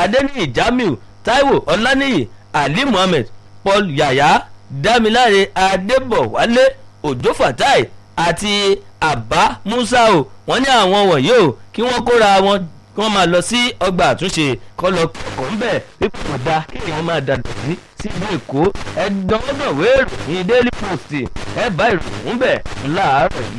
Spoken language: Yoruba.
adeniyi jamiu taiwo ọláníyì ali muhammed paul yaya damilare adébọ̀wálé òjó fatai àti abba musa o wọ́n ní àwọn wọ̀nyí o kí wọ́n kóra wọn kí wọ́n máa lọ sí ọgbà àtúnṣe kọ́ lọ kẹ́kọ̀ọ́ ń bẹ̀ pípọ̀ kò dáa kí èèyàn máa dàgbà sí ìlú èkó ẹ̀dọ́gbọ̀wé ìròyìn daily post ẹ̀ bá ìròyìn bẹ̀ láàárọ̀ yìí.